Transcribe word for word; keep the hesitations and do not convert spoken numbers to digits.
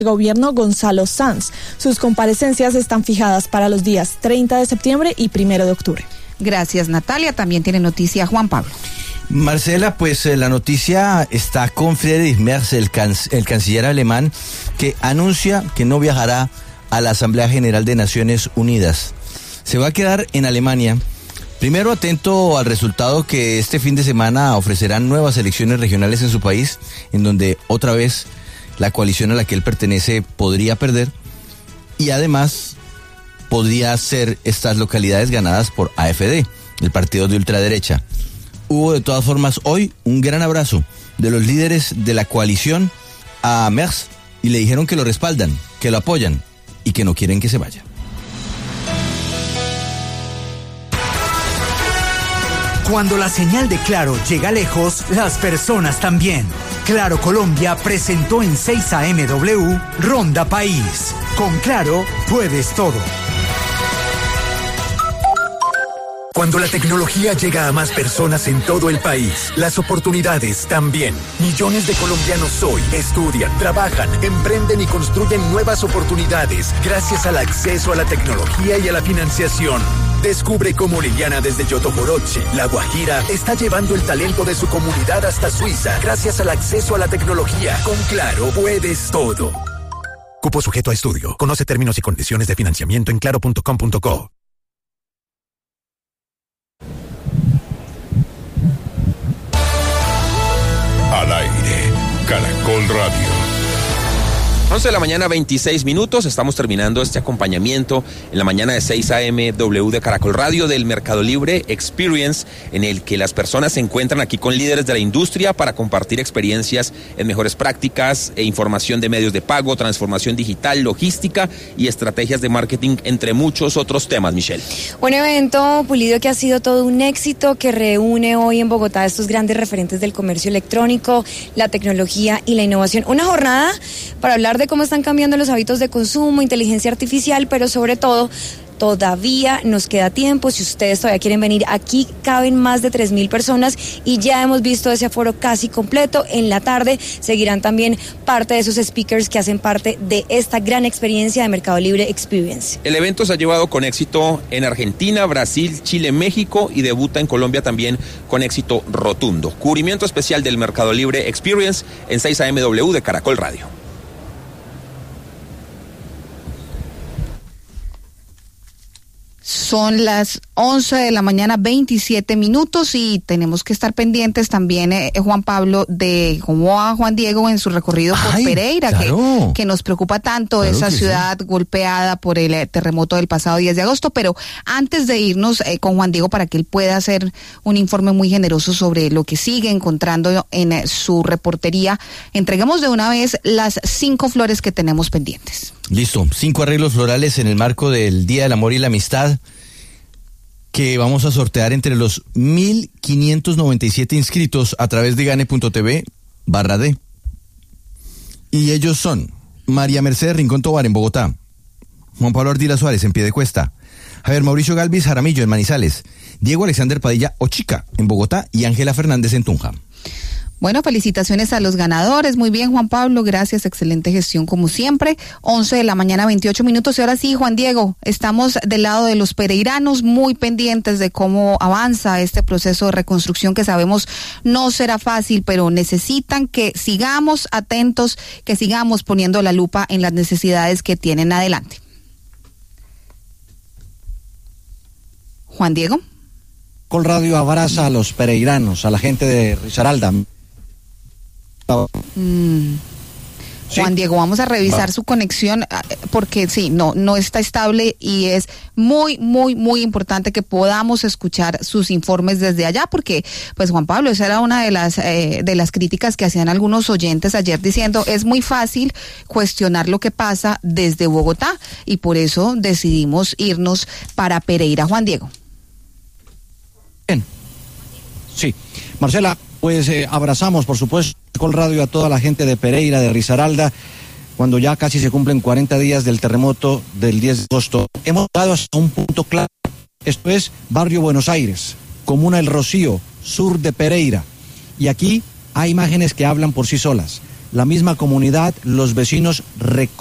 Gobierno Gonzalo Sanz. Sus comparecencias están fijadas para los días treinta de septiembre y primero de octubre. Gracias, Natalia. También tiene noticia Juan Pablo. Marcela, pues eh, la noticia está con Friedrich Merz, el, can el canciller alemán, que anuncia que no viajará a la Asamblea General de Naciones Unidas. Se va a quedar en Alemania. Primero, atento al resultado que este fin de semana ofrecerán nuevas elecciones regionales en su país, en donde otra vez la coalición a la que él pertenece podría perder, y además podría ser estas localidades ganadas por A F D, el partido de ultraderecha. Hubo de todas formas hoy un gran abrazo de los líderes de la coalición a Merz y le dijeron que lo respaldan, que lo apoyan y que no quieren que se vaya. Cuando la señal de Claro llega lejos, las personas también. Claro Colombia presentó en seis A M W Ronda País. Con Claro puedes todo. Cuando la tecnología llega a más personas en todo el país, las oportunidades también. Millones de colombianos hoy estudian, trabajan, emprenden y construyen nuevas oportunidades gracias al acceso a la tecnología y a la financiación. Descubre cómo Liliana desde Yotomoroche, La Guajira, está llevando el talento de su comunidad hasta Suiza gracias al acceso a la tecnología. Con Claro puedes todo. Cupo sujeto a estudio. Conoce términos y condiciones de financiamiento en claro punto com punto co. Al aire, Caracol Radio. once de la mañana, veintiséis minutos. Estamos terminando este acompañamiento en la mañana de seis A M W de Caracol Radio del Mercado Libre Experience, en el que las personas se encuentran aquí con líderes de la industria para compartir experiencias en mejores prácticas e información de medios de pago, transformación digital, logística y estrategias de marketing, entre muchos otros temas, Michelle. Un evento, Pulido, que ha sido todo un éxito, que reúne hoy en Bogotá estos grandes referentes del comercio electrónico, la tecnología y la innovación. Una jornada para hablar de de cómo están cambiando los hábitos de consumo, inteligencia artificial, pero sobre todo, todavía nos queda tiempo. Si ustedes todavía quieren venir, aquí caben más de tres mil personas y ya hemos visto ese aforo casi completo. En la tarde seguirán también parte de esos speakers que hacen parte de esta gran experiencia de Mercado Libre Experience. El evento se ha llevado con éxito en Argentina, Brasil, Chile, México y debuta en Colombia también con éxito rotundo. Cubrimiento especial del Mercado Libre Experience en seis A M W de Caracol Radio. Son las once de la mañana, veintisiete minutos, y tenemos que estar pendientes también, eh, Juan Pablo, de cómo va Juan Diego en su recorrido por Ay, Pereira, claro. que, que nos preocupa tanto, claro, esa ciudad sí. golpeada por el eh, terremoto del pasado diez de agosto. Pero antes de irnos eh, con Juan Diego, para que él pueda hacer un informe muy generoso sobre lo que sigue encontrando en eh, su reportería, entreguemos de una vez las cinco flores que tenemos pendientes. Listo, cinco arreglos florales en el marco del Día del Amor y la Amistad, que vamos a sortear entre los mil quinientos noventa y siete inscritos a través de gane.tv barra D. Y ellos son María Mercedes Rincón Tovar en Bogotá, Juan Pablo Ardila Suárez en Piedecuesta, Javier Mauricio Galvis Jaramillo en Manizales, Diego Alexander Padilla Ochica en Bogotá y Ángela Fernández en Tunja. Bueno, felicitaciones a los ganadores. Muy bien, Juan Pablo, gracias, excelente gestión como siempre. once de la mañana, veintiocho minutos. Y ahora sí, Juan Diego, estamos del lado de los pereiranos, muy pendientes de cómo avanza este proceso de reconstrucción, que sabemos no será fácil, pero necesitan que sigamos atentos, que sigamos poniendo la lupa en las necesidades que tienen. Adelante. Juan Diego. Caracol Radio abraza a los pereiranos, a la gente de Risaralda. Mm. ¿Sí? Juan Diego, vamos a revisar ah. su conexión, porque sí, no, no está estable, y es muy, muy, muy importante que podamos escuchar sus informes desde allá, porque, pues, Juan Pablo, esa era una de las eh, de las críticas que hacían algunos oyentes ayer, diciendo, es muy fácil cuestionar lo que pasa desde Bogotá, y por eso decidimos irnos para Pereira. Juan Diego. Bien. Sí, Marcela, pues eh, abrazamos, por supuesto, con Radio a toda la gente de Pereira, de Risaralda, cuando ya casi se cumplen cuarenta días del terremoto del diez de agosto. Hemos llegado hasta un punto claro. Esto es Barrio Buenos Aires, Comuna El Rocío, sur de Pereira. Y aquí hay imágenes que hablan por sí solas. la misma comunidad, los vecinos reconocen